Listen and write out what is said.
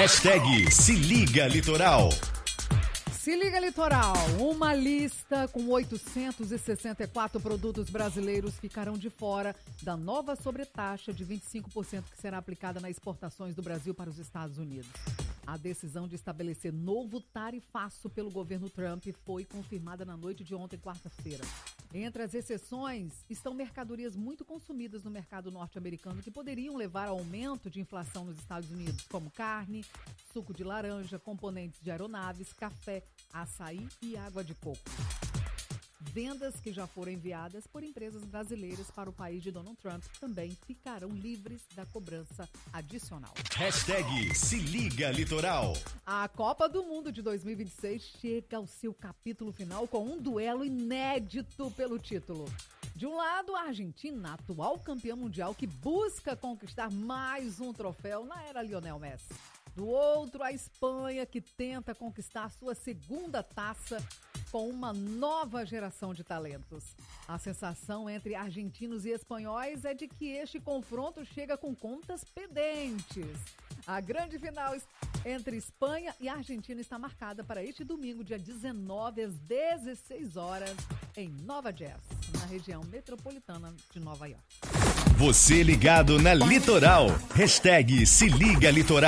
Se liga Litoral. Se liga Litoral, uma lista com 864 produtos brasileiros ficarão de fora da nova sobretaxa de 25% que será aplicada nas exportações do Brasil para os Estados Unidos. A decisão de estabelecer novo tarifaço pelo governo Trump foi confirmada na noite de ontem, quarta-feira. Entre as exceções estão mercadorias muito consumidas no mercado norte-americano que poderiam levar ao aumento de inflação nos Estados Unidos, como carne, suco de laranja, componentes de aeronaves, café, açaí e água de coco. Vendas que já foram enviadas por empresas brasileiras para o país de Donald Trump também ficarão livres da cobrança adicional. Se liga Litoral. A Copa do Mundo de 2026 chega ao seu capítulo final com um duelo inédito pelo título. De um lado, a Argentina, atual campeã mundial, que busca conquistar mais um troféu na era Lionel Messi. Do outro, a Espanha, que tenta conquistar sua segunda taça com uma nova geração de talentos. A sensação entre argentinos e espanhóis é de que este confronto chega com contas pendentes. A grande final entre Espanha e Argentina está marcada para este domingo, dia 19, às 16 horas, em Nova Jersey, na região metropolitana de Nova York. Você ligado na Litoral. Se liga Litoral.